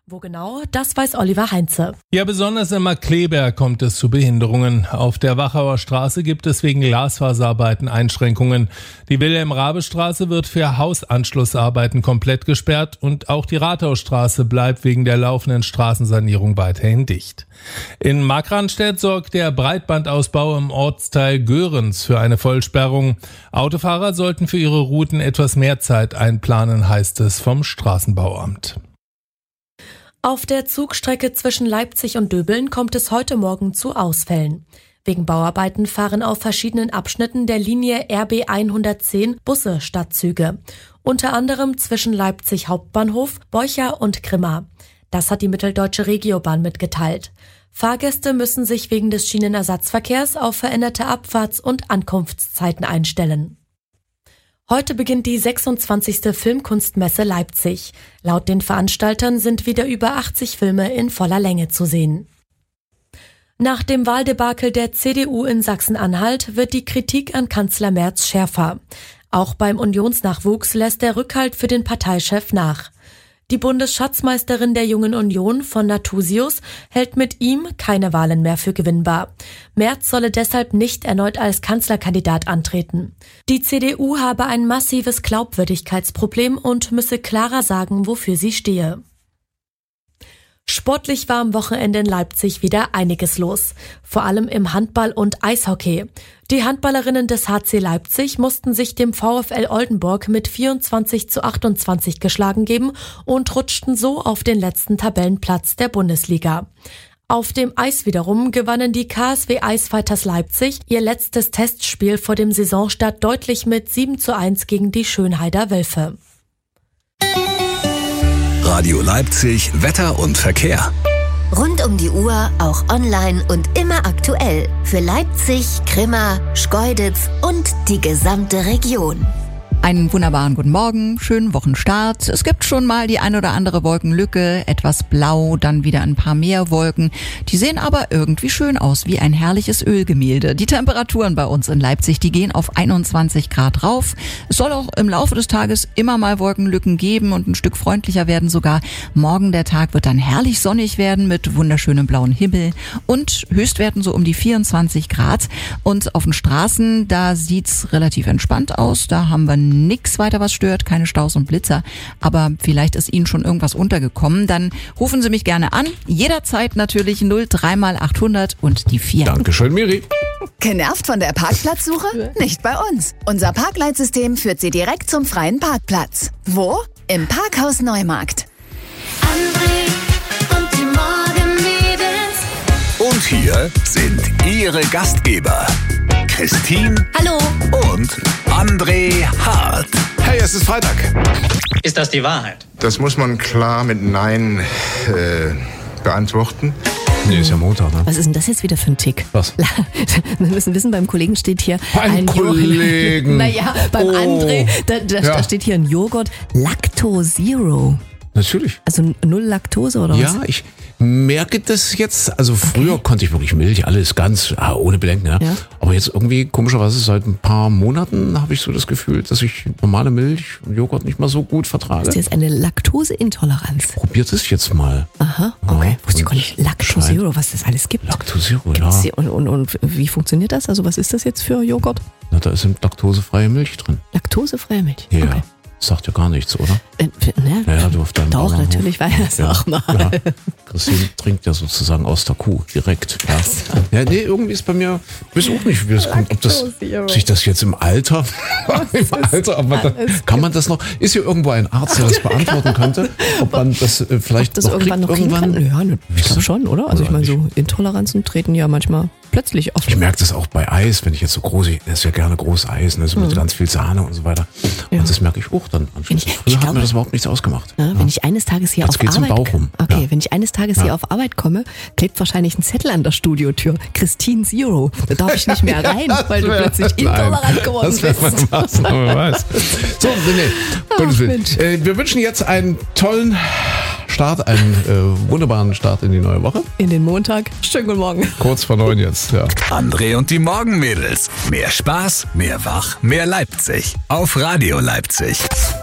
Wo genau, das weiß Oliver Heinze. Ja, besonders in Markkleeberg kommt es zu Behinderungen. Auf der Wachauer Straße gibt es wegen Glasfaserarbeiten Einschränkungen. Die Wilhelm-Raabe-Straße wird für Hausanschlussarbeiten komplett gesperrt und auch die Rathausstraße bleibt wegen der laufenden Straßensanierung weiterhin dicht. In Markranstädt sorgt der Breitbandausbau im Ortsteil Göhrens für eine Vollsperrung. Autofahrer sollten für ihre Routen etwas mehr Zeit einplanen, heißt es vom Straßenbauamt. Auf der Zugstrecke zwischen Leipzig und Döbeln kommt es heute Morgen zu Ausfällen. Wegen Bauarbeiten fahren auf verschiedenen Abschnitten der Linie RB 110 Busse statt Züge. Unter anderem zwischen Leipzig Hauptbahnhof, Beucher und Grimma. Das hat die Mitteldeutsche Regiobahn mitgeteilt. Fahrgäste müssen sich wegen des Schienenersatzverkehrs auf veränderte Abfahrts- und Ankunftszeiten einstellen. Heute beginnt die 26. Filmkunstmesse Leipzig. Laut den Veranstaltern sind wieder über 80 Filme in voller Länge zu sehen. Nach dem Wahldebakel der CDU in Sachsen-Anhalt wird die Kritik an Kanzler Merz schärfer. Auch beim Unionsnachwuchs lässt der Rückhalt für den Parteichef nach. Die Bundesschatzmeisterin der Jungen Union von Nathusius hält mit ihm keine Wahlen mehr für gewinnbar. Merz solle deshalb nicht erneut als Kanzlerkandidat antreten. Die CDU habe ein massives Glaubwürdigkeitsproblem und müsse klarer sagen, wofür sie stehe. Sportlich war am Wochenende in Leipzig wieder einiges los, vor allem im Handball und Eishockey. Die Handballerinnen des HC Leipzig mussten sich dem VfL Oldenburg mit 24:28 geschlagen geben und rutschten so auf den letzten Tabellenplatz der Bundesliga. Auf dem Eis wiederum gewannen die KSW Eisfighters Leipzig ihr letztes Testspiel vor dem Saisonstart deutlich mit 7:1 gegen die Schönheider Wölfe. Radio Leipzig, Wetter und Verkehr. Rund um die Uhr, auch online und immer aktuell. Für Leipzig, Grimma, Schkeuditz und die gesamte Region. Einen wunderbaren guten Morgen, schönen Wochenstart. Es gibt schon mal die ein oder andere Wolkenlücke, etwas blau, dann wieder ein paar mehr Wolken. Die sehen aber irgendwie schön aus, wie ein herrliches Ölgemälde. Die Temperaturen bei uns in Leipzig, die gehen auf 21 Grad rauf. Es soll auch im Laufe des Tages immer mal Wolkenlücken geben und ein Stück freundlicher werden sogar. Morgen der Tag wird dann herrlich sonnig werden mit wunderschönem blauen Himmel und Höchstwerten so um die 24 Grad. Und auf den Straßen, da sieht's relativ entspannt aus. Da haben wir nix weiter, was stört, keine Staus und Blitzer, aber vielleicht ist Ihnen schon irgendwas untergekommen, dann rufen Sie mich gerne an, jederzeit natürlich 03 mal 800 und die 4. Dankeschön, Miri. Genervt von der Parkplatzsuche? Nicht bei uns. Unser Parkleitsystem führt Sie direkt zum freien Parkplatz. Wo? Im Parkhaus Neumarkt. André und die Morgenmädels. Und hier sind Ihre Gastgeber, Christine. Hallo. Und André Hart. Hey, es ist Freitag. Ist das die Wahrheit? Das muss man klar mit Nein beantworten. Nee, ist ja Montag, ne? Was ist denn das jetzt wieder für ein Tick? Was? Wir müssen wissen, beim Kollegen steht hier Beim Kollegen. Naja, beim André, da steht hier ein Joghurt Lacto-Zero. Natürlich. Also null Laktose oder was? Ja, ich merke das jetzt. Also früher konnte ich wirklich Milch, alles ganz ohne Bedenken. Ja. Aber jetzt irgendwie komischerweise seit ein paar Monaten habe ich so das Gefühl, dass ich normale Milch und Joghurt nicht mal so gut vertrage. Das ist jetzt eine Laktoseintoleranz. Probiert es jetzt mal. Aha, okay. Wusste ich gar nicht. Lacto-Zero, was das alles gibt. Lacto-Zero, Gibt's ja. Und wie funktioniert das? Also was ist das jetzt für Joghurt? Na, da ist laktosefreie Milch drin. Laktosefreie Milch? Ja. Okay. Sagt ja gar nichts, oder? Ne? Ja, du auf deinem Doch, Bauernhof. natürlich weiß ich das auch mal. Ja. Christine trinkt ja sozusagen aus der Kuh direkt. Ja, nee, irgendwie ist bei mir, ich weiß auch nicht, wie das kommt. Ob das sich das jetzt im Alter, aber kann man das noch, ist hier irgendwo ein Arzt, der das beantworten könnte? Ob man das vielleicht das noch irgendwann kriegt? noch kriegen kann? Ja, ich glaube schon, oder? Also ich meine, so Intoleranzen treten ja manchmal plötzlich auf. Ich merke das auch bei Eis, wenn ich jetzt so groß, ich esse ja gerne groß Eis, ne, so mit ganz viel Sahne und so weiter. Ja. Und das merke ich auch dann anschließend. Früher hat mir das überhaupt nichts ausgemacht. Ja, wenn ich eines Tages hier jetzt auf geht's Arbeit im Bauch rum. Okay, wenn ich eines Tages hier auf Arbeit komme, klebt wahrscheinlich ein Zettel an der Studiotür. Christine Zero. Da darf ich nicht mehr rein, weil du plötzlich intolerant geworden bist. Weiß. So, wir wünschen jetzt einen tollen Start, einen wunderbaren Start in die neue Woche. In den Montag. Schönen guten Morgen. Kurz vor 9 jetzt, ja. André und die Morgenmädels. Mehr Spaß, mehr Wach, mehr Leipzig. Auf Radio Leipzig.